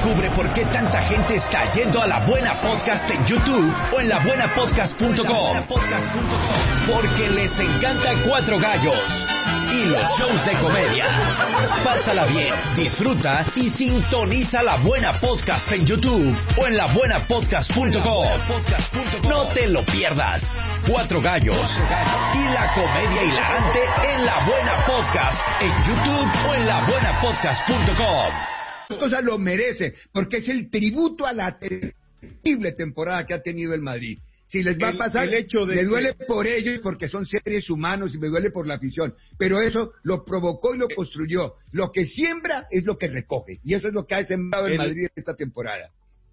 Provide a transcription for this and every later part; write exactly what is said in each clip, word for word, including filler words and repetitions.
Descubre por qué tanta gente está yendo a La Buena Podcast en YouTube o en la buena podcast punto com. Porque les encanta Cuatro Gallos y los shows de comedia. Pásala bien, disfruta y sintoniza La Buena Podcast en YouTube o en la buena podcast punto com. No te lo pierdas. Cuatro Gallos y la comedia hilarante en La Buena Podcast en YouTube o en la buena podcast punto com. Cosa lo merece, porque es el tributo a la terrible temporada que ha tenido el Madrid. Si les va el, a pasar, el hecho de me duele que... por ellos, porque son seres humanos y me duele por la afición, pero eso lo provocó y lo construyó. Lo que siembra es lo que recoge, y eso es lo que ha sembrado el, el Madrid esta temporada.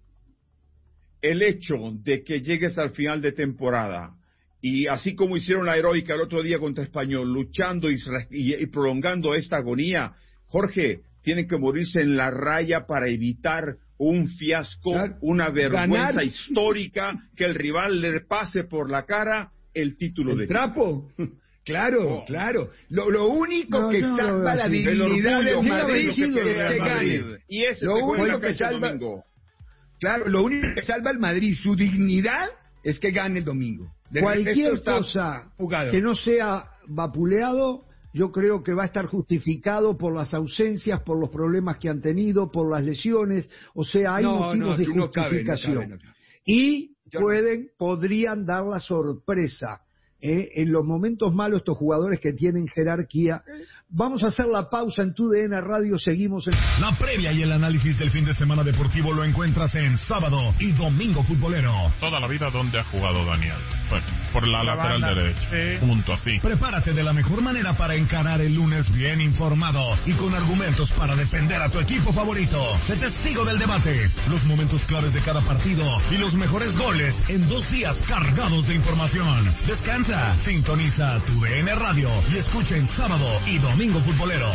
El hecho de que llegues al final de temporada, y así como hicieron la heroica el otro día contra Español, luchando y, y, y prolongando esta agonía, Jorge, tienen que morirse en la raya para evitar un fiasco, claro, una vergüenza ganar. histórica, que el rival le pase por la cara el título el de trapo. Claro, oh. claro. Lo, lo único no, que no, salva no, la dignidad del Madrid es que gane. Y ese lo único que salva, domingo. Claro, lo único que salva al Madrid, su dignidad, es que gane el domingo. De Cualquier cosa jugado. que no sea vapuleado, yo creo que va a estar justificado por las ausencias, por los problemas que han tenido, por las lesiones, o sea, hay no, motivos no, de justificación. No cabe, no cabe, no cabe. Y yo pueden, no. podrían dar la sorpresa. ¿eh? En los momentos malos, estos jugadores que tienen jerarquía. Vamos a hacer la pausa en Tu D N Radio, seguimos en... La previa y el análisis del fin de semana deportivo lo encuentras en Sábado y Domingo Futbolero. Toda la vida, ¿dónde ha jugado Daniel? Bueno, por la, la lateral banda. derecha, sí. Punto así. Prepárate de la mejor manera para encarar el lunes bien informado y con argumentos para defender a tu equipo favorito. Sé testigo del debate, los momentos claves de cada partido y los mejores goles en dos días cargados de información. Descansa, sintoniza Tu D N Radio y escucha en Sábado y Domingo Domingo Futbolero.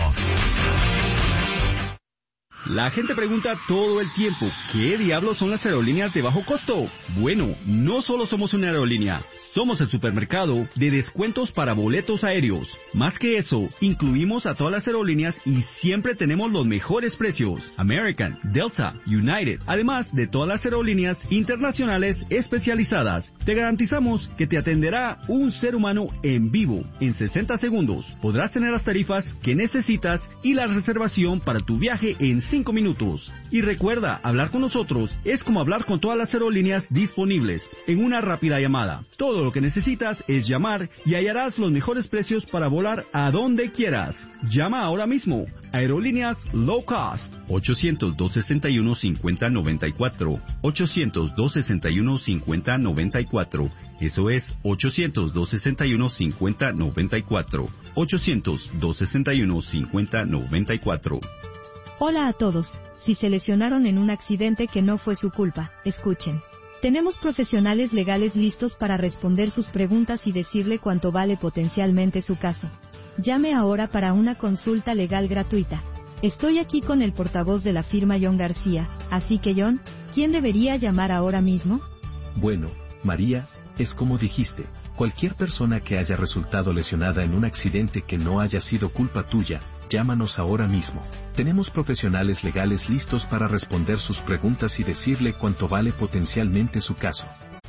La gente pregunta todo el tiempo, ¿qué diablos son las aerolíneas de bajo costo? Bueno, no solo somos una aerolínea, somos el supermercado de descuentos para boletos aéreos. Más que eso, incluimos a todas las aerolíneas y siempre tenemos los mejores precios. American, Delta, United, además de todas las aerolíneas internacionales especializadas. Te garantizamos que te atenderá un ser humano en vivo en sesenta segundos. Podrás tener las tarifas que necesitas y la reservación para tu viaje en cinco minutos. Y recuerda, hablar con nosotros es como hablar con todas las aerolíneas disponibles en una rápida llamada. Todo lo que necesitas es llamar y hallarás los mejores precios para volar a donde quieras. Llama ahora mismo. Aerolíneas Low Cost. ochocientos, dos sesenta y uno, cincuenta noventa y cuatro. ochocientos, dos sesenta y uno, cincuenta noventa y cuatro. Eso es ochocientos, dos sesenta y uno, cincuenta noventa y cuatro. ochocientos, dos sesenta y uno, cincuenta noventa y cuatro. Hola a todos. Si se lesionaron en un accidente que no fue su culpa, escuchen. Tenemos profesionales legales listos para responder sus preguntas y decirle cuánto vale potencialmente su caso. Llame ahora para una consulta legal gratuita. Estoy aquí con el portavoz de la firma John García, así que John, ¿quién debería llamar ahora mismo? Bueno, María, es como dijiste, cualquier persona que haya resultado lesionada en un accidente que no haya sido culpa tuya, llámanos ahora mismo. Tenemos profesionales legales listos para responder sus preguntas y decirle cuánto vale potencialmente su caso.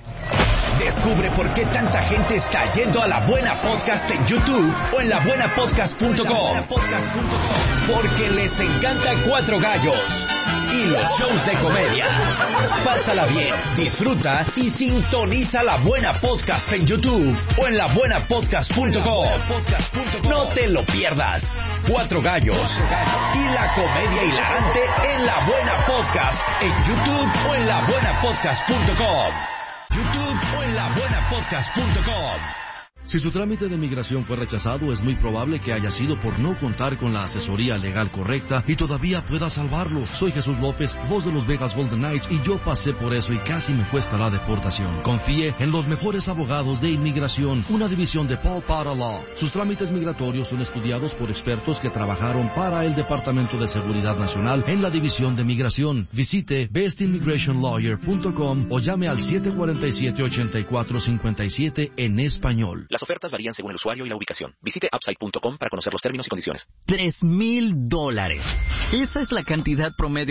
Descubre por qué tanta gente está yendo a La Buena Podcast en YouTube o en la buena podcast punto com. Porque les encanta Cuatro Gallos y los shows de comedia. Pásala bien, disfruta y sintoniza La Buena Podcast en YouTube o en la buena podcast punto com. No te lo pierdas. Cuatro Gallos y la comedia hilarante en La Buena Podcast en YouTube o en la buena podcast punto com. YouTube o en la buena podcast punto com. Si su trámite de migración fue rechazado, es muy probable que haya sido por no contar con la asesoría legal correcta y todavía pueda salvarlo. Soy Jesús López, voz de los Vegas Golden Knights, y yo pasé por eso y casi me cuesta la deportación. Confíe en los mejores abogados de inmigración, una división de Paul Potter Law. Sus trámites migratorios son estudiados por expertos que trabajaron para el Departamento de Seguridad Nacional en la División de Migración. Visite best immigration lawyer punto com o llame al siete cuatro siete, ocho cuatro cinco siete en español. Las ofertas varían según el usuario y la ubicación. Visite upside punto com para conocer los términos y condiciones. Tres mil dólares. Esa es la cantidad promedio